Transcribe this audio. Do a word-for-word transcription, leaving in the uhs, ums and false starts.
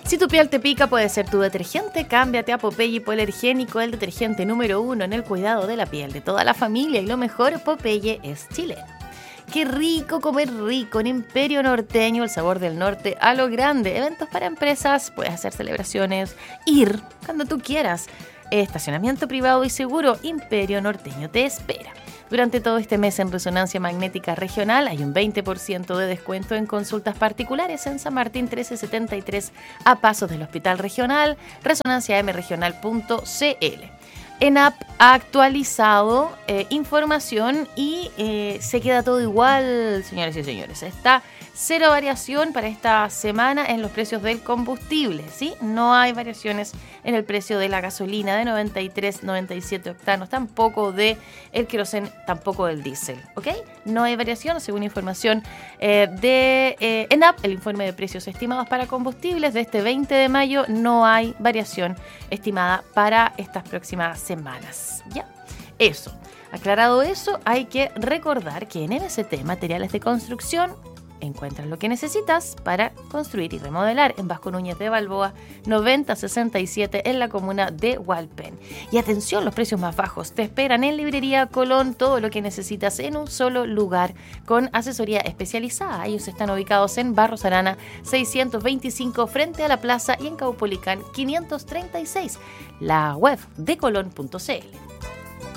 Si tu piel te pica, puede ser tu detergente. Cámbiate a Popeye Hipoalergénico, el detergente número uno en el cuidado de la piel de toda la familia. Y lo mejor, Popeye es chileno. Qué rico comer rico en Imperio Norteño, el sabor del norte a lo grande. Eventos para empresas, puedes hacer celebraciones, ir cuando tú quieras. Estacionamiento privado y seguro, Imperio Norteño te espera. Durante todo este mes en Resonancia Magnética Regional hay un veinte por ciento de descuento en consultas particulares en San Martín trece setenta y tres a pasos del Hospital Regional, resonancia m regional punto c l. ENAP ha actualizado eh, información y eh, se queda todo igual, señores y señores. Está cero variación para esta semana en los precios del combustible, ¿sí? No hay variaciones en el precio de la gasolina de noventa y tres, noventa y siete octanos, tampoco de el queroseno, tampoco del diésel, ¿ok? No hay variación, según información eh, de eh, ENAP, el informe de precios estimados para combustibles de este veinte de mayo, no hay variación estimada para estas próximas semanas, ¿ya? Eso, aclarado eso, hay que recordar que en M S T Materiales de Construcción encuentras lo que necesitas para construir y remodelar en Vasco Núñez de Balboa noventa sesenta y siete en la comuna de Hualpén. Y atención, los precios más bajos te esperan en Librería Colón, todo lo que necesitas en un solo lugar con asesoría especializada. Ellos están ubicados en Barros Arana seiscientos veinticinco frente a la plaza y en Caupolicán quinientos treinta y seis. La web de colón punto c l.